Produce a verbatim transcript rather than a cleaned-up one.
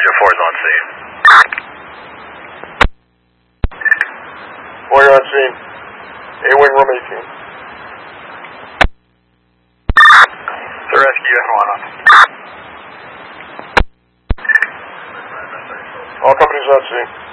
Roger, four is on scene. Four, you're on scene. A-wing, room eighteen. The rescue, N one. All companies on scene.